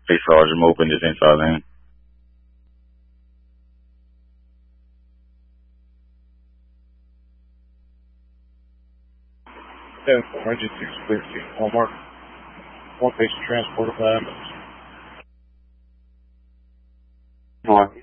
Hey, Sergeant Open this inside lane. Emergency clear Hallmark. One patient transported by ambulance.